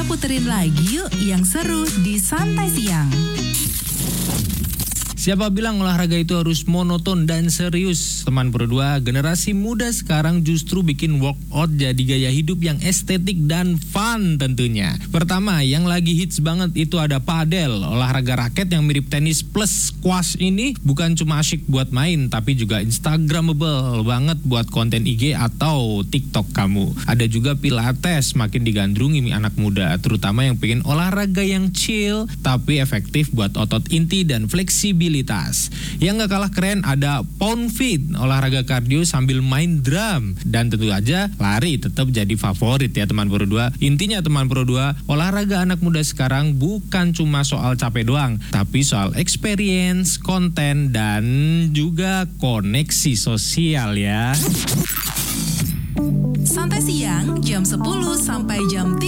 Kita puterin lagi yuk yang seru di Santai Siang. Siapa bilang olahraga itu harus monoton dan serius? Teman Pro 2, generasi muda sekarang justru bikin workout jadi gaya hidup yang estetik dan fun tentunya. Pertama, yang lagi hits banget itu ada padel. Olahraga raket yang mirip tenis plus squash ini bukan cuma asyik buat main, tapi juga instagramable banget buat konten IG atau TikTok kamu. Ada juga pilates, makin digandrungi anak muda, terutama yang pengen olahraga yang chill tapi efektif buat otot inti dan fleksibilitas. Yang gak kalah keren ada Pound Fit, olahraga kardio sambil main drum. Dan tentu aja lari tetap jadi favorit ya teman Pro 2. Intinya teman Pro 2, olahraga anak muda sekarang bukan cuma soal capek doang, tapi soal experience, konten, dan juga koneksi sosial ya. Santai Siang jam 10 sampai jam 3